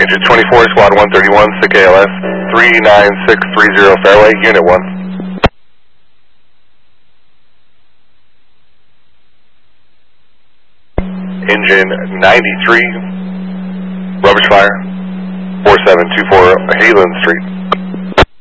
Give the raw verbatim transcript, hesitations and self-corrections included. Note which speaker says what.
Speaker 1: Engine twenty-four, Squad one thirty-one, S I C A L S, three nine six three zero Fairway, Unit one. Engine ninety-three, rubbish fire, four seven two four Hayland Street.